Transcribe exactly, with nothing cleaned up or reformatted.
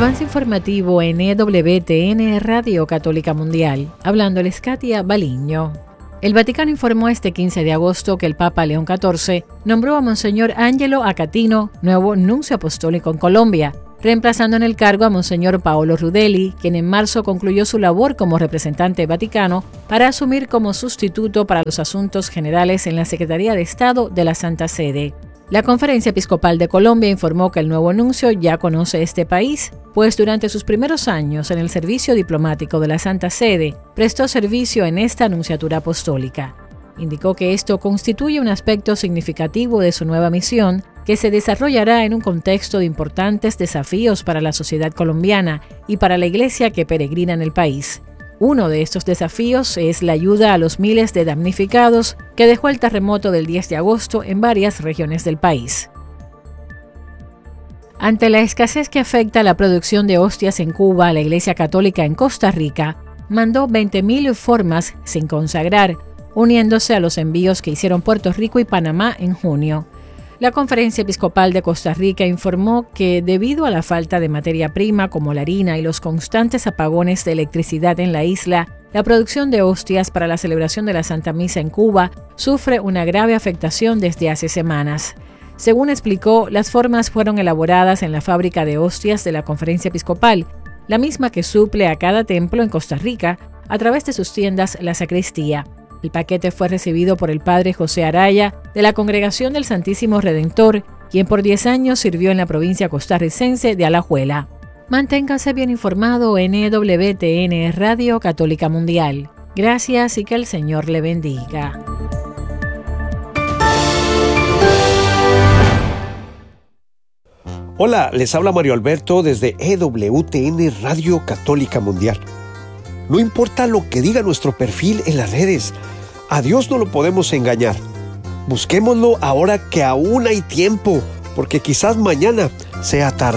Avance informativo en E W T N Radio Católica Mundial. Hablándoles Katia Baliño. El Vaticano informó este quince de agosto que el Papa León catorce nombró a Monseñor Angelo Acatino nuevo nuncio apostólico en Colombia, reemplazando en el cargo a Monseñor Paolo Rudelli, quien en marzo concluyó su labor como representante vaticano para asumir como sustituto para los asuntos generales en la Secretaría de Estado de la Santa Sede. La Conferencia Episcopal de Colombia informó que el nuevo nuncio ya conoce este país, pues durante sus primeros años en el servicio diplomático de la Santa Sede, prestó servicio en esta nunciatura apostólica. Indicó que esto constituye un aspecto significativo de su nueva misión, que se desarrollará en un contexto de importantes desafíos para la sociedad colombiana y para la Iglesia que peregrina en el país. Uno de estos desafíos es la ayuda a los miles de damnificados que dejó el terremoto del diez de agosto en varias regiones del país. Ante la escasez que afecta la producción de hostias en Cuba, la Iglesia Católica en Costa Rica mandó veinte mil formas sin consagrar, uniéndose a los envíos que hicieron Puerto Rico y Panamá en junio. La Conferencia Episcopal de Costa Rica informó que debido a la falta de materia prima como la harina y los constantes apagones de electricidad en la isla, la producción de hostias para la celebración de la Santa Misa en Cuba sufre una grave afectación desde hace semanas. Según explicó, las formas fueron elaboradas en la fábrica de hostias de la Conferencia Episcopal, la misma que suple a cada templo en Costa Rica a través de sus tiendas La Sacristía. El paquete fue recibido por el padre José Araya, de la Congregación del Santísimo Redentor, quien por diez años sirvió en la provincia costarricense de Alajuela. Manténgase bien informado en E W T N Radio Católica Mundial. Gracias y que el Señor le bendiga. Hola, les habla Mario Alberto desde E W T N Radio Católica Mundial. No importa lo que diga nuestro perfil en las redes, a Dios no lo podemos engañar. Busquémoslo ahora que aún hay tiempo, porque quizás mañana sea tarde.